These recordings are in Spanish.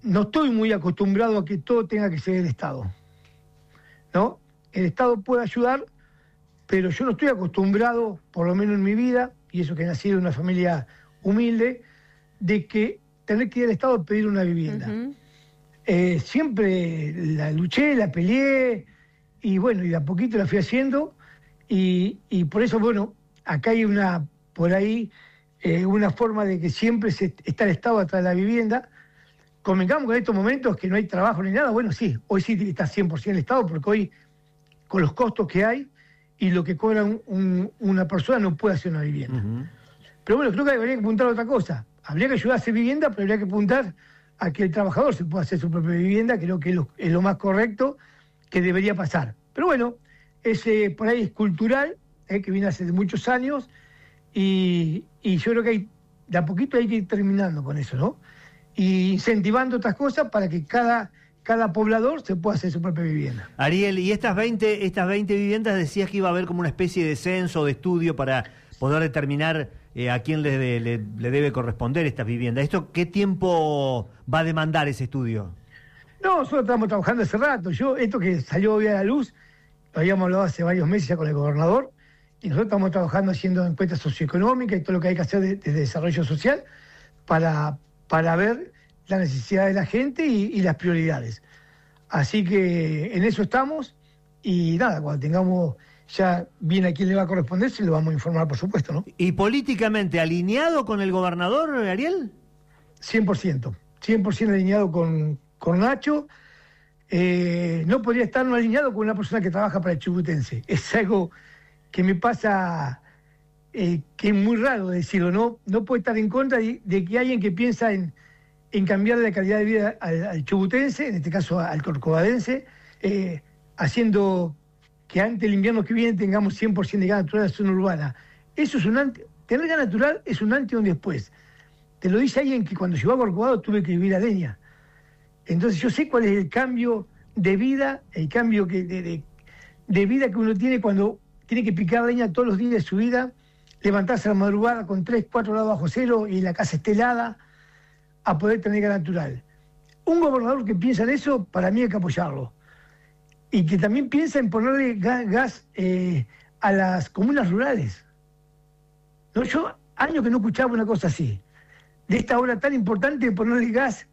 no estoy muy acostumbrado a que todo tenga que ser el Estado, ¿no? El Estado puede ayudar, pero yo no estoy acostumbrado, por lo menos en mi vida, y eso que he nacido en una familia humilde, de que tener que ir al Estado a pedir una vivienda. Siempre la luché, la peleé, y bueno, y de a poquito la fui haciendo, y por eso, bueno, acá hay por ahí, una forma de que siempre está el Estado atrás de la vivienda. Convengamos que en estos momentos que no hay trabajo ni nada, bueno, sí, hoy sí está 100% el Estado, porque hoy, con los costos que hay y lo que cobra una persona, no puede hacer una vivienda. Pero bueno, creo que habría que apuntar a otra cosa. Habría que ayudar a hacer vivienda, pero habría que apuntar a que el trabajador se pueda hacer su propia vivienda, creo que es lo más correcto que debería pasar. Pero bueno, por ahí es cultural, que viene hace muchos años, y yo creo que de a poquito hay que ir terminando con eso, ¿no? Y incentivando otras cosas para que cada poblador se pueda hacer su propia vivienda. Ariel, y estas 20 viviendas decías que iba a haber como una especie de censo o de estudio para poder determinar a quién le debe corresponder estas viviendas. ¿Esto qué tiempo va a demandar ese estudio? No, nosotros estamos trabajando hace rato. Esto que salió hoy a la luz, lo habíamos hablado hace varios meses ya con el gobernador, y nosotros estamos trabajando haciendo encuestas socioeconómicas y todo lo que hay que hacer de desarrollo social para ver la necesidad de la gente y las prioridades. Así que en eso estamos, y nada, cuando tengamos ya bien a quién le va a corresponder, se lo vamos a informar, por supuesto, ¿no? ¿Y políticamente alineado con el gobernador, Ariel? 100% alineado con Nacho. No podría estar no alineado con una persona que trabaja para el chubutense. Es algo que me pasa, que es muy raro decirlo, ¿no? No puede estar en contra de que alguien que piensa en cambiar la calidad de vida al chubutense, en este caso al corcovadense, haciendo que antes del invierno que viene tengamos 100% de gas natural en la zona urbana. Eso es tener gas natural es un antes y un después. Te lo dice alguien que cuando llegó a Corcovado tuve que vivir a leña. Entonces yo sé cuál es el cambio de vida, el cambio de vida que uno tiene cuando tiene que picar leña todos los días de su vida, levantarse a la madrugada con 3, 4 grados bajo cero y la casa esté helada, a poder tener gas natural. Un gobernador que piensa en eso, para mí hay que apoyarlo. Y que también piensa en ponerle gas a las comunas rurales. No, yo años que no escuchaba una cosa así. De esta hora tan importante de ponerle gas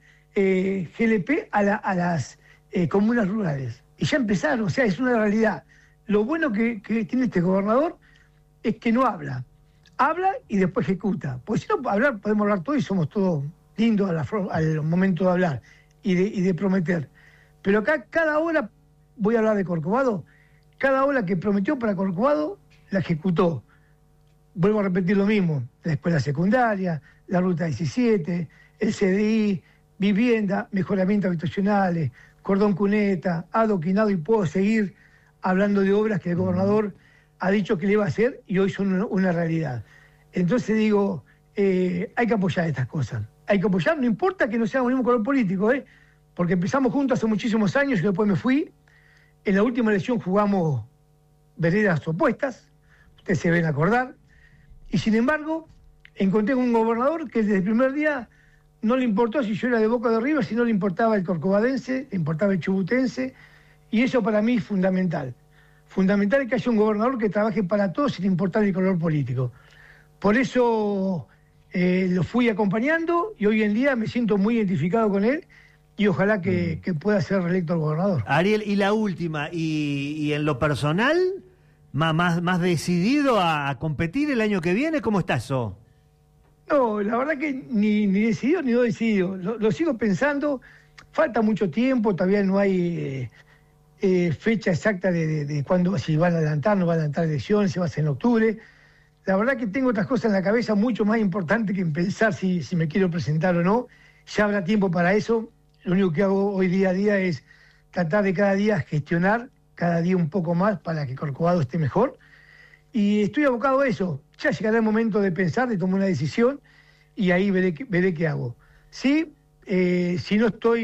GLP a las comunas rurales. Y ya empezaron, o sea, es una realidad. Lo bueno que tiene este gobernador es que no habla. Habla y después ejecuta. Porque si no, podemos hablar todo y somos todos lindos al momento de hablar y de prometer. Pero acá cada hora, voy a hablar de Corcovado, cada hora que prometió para Corcovado, la ejecutó. Vuelvo a repetir lo mismo, la escuela secundaria, la ruta 17, el CDI, vivienda, mejoramientos habitacionales, cordón cuneta, adoquinado, y puedo seguir hablando de obras que el gobernador ha dicho que le iba a hacer y hoy son una realidad. Entonces digo, hay que apoyar estas cosas. Hay que apoyar, no importa que no seamos el mismo color político, porque empezamos juntos hace muchísimos años y después me fui. En la última elección jugamos veredas opuestas, ustedes se deben acordar, y sin embargo encontré un gobernador que desde el primer día no le importó si yo era de Boca de River, si no le importaba el corcovadense, le importaba el chubutense, y eso para mí es fundamental. Fundamental es que haya un gobernador que trabaje para todos sin importar el color político. Por eso lo fui acompañando y hoy en día me siento muy identificado con él y ojalá que pueda ser reelecto el gobernador. Ariel, y la última, y en lo personal, más decidido a competir el año que viene, ¿cómo está eso? No, la verdad que ni decidido ni no decidido. Lo sigo pensando, falta mucho tiempo, todavía no hay fecha exacta de cuándo, si van a adelantar, no van a adelantar elecciones, si va a ser en octubre. La verdad que tengo otras cosas en la cabeza mucho más importantes que en pensar si me quiero presentar o no. Ya habrá tiempo para eso. Lo único que hago hoy día a día es tratar de cada día gestionar, cada día un poco más para que Corcovado esté mejor. Y estoy abocado a eso. Ya llegará el momento de pensar, de tomar una decisión y ahí veré qué hago. Sí, si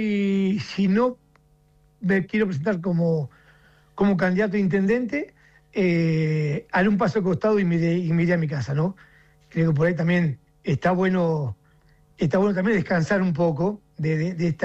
no me quiero presentar como candidato a intendente, haré un paso al costado y me iré a mi casa, ¿no? Creo que por ahí también está bueno también descansar un poco de esta